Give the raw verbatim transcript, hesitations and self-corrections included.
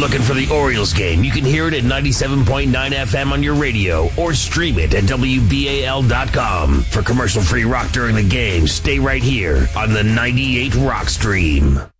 looking for the Orioles game, you can hear it at ninety-seven point nine F M on your radio or stream it at W B A L dot com. For commercial-free rock during the game, stay right here on the ninety-eight Rock Stream.